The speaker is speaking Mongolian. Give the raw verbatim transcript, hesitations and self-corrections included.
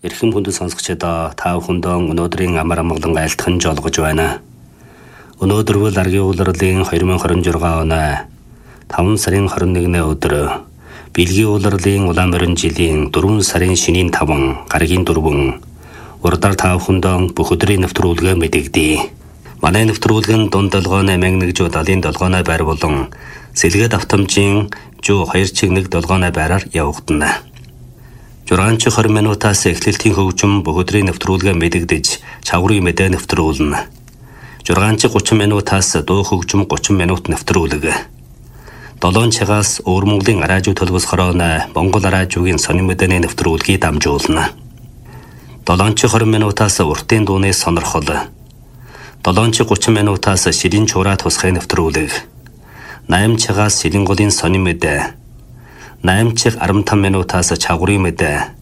Эрхэм хүндэт сонсогчдоо та бүхэндээ өнөөдрийн амар амгалан айлтхан жолгож байна. Өнөөдөр бол Аргийн улирлын две тысячи двадцать шесть оны таван сарын двадцать нэгний өдөр Бэлгийн улирлын улаан морин жилийн дөрвөн сарын шинийн таван гарагийн дөрвөн урдаар та бүхэндээ бүх өдрийн нэвтрүүлгээ мэдэгдэе. Манай нэвтрүүлэг нь дунд долгооны мянга жуу далийн долгооны байр болон сэлгээд автомжийн жуу хоёр чиг нэг долгооны байраар явагдана. Жургаанч двадцать минутаас эхлэлтийн хөгжим бүх өдрийн нэвтрүүлгээ мэдэгдэж чаврын мэдээ нэвтрүүлнэ. Жургаанч тридцать минутаас дуу хөгжим тридцать минут нэвтрүүлэг. долоон цагаас Өвөр Монголын радио төлбөс хорооны Монгол радиогийн сонин мэдээний нэвтрүүлгийг дамжуулна. долоон двадцать минутаас уртын дууны сонирхол. долоон тридцать минутаас ширийн чураа тусгай нэвтрүүлэг. восемь цагаас Сэлэнголын сонин мэдээ. восемь цаг арван таван минутаас чаврын мэдээ.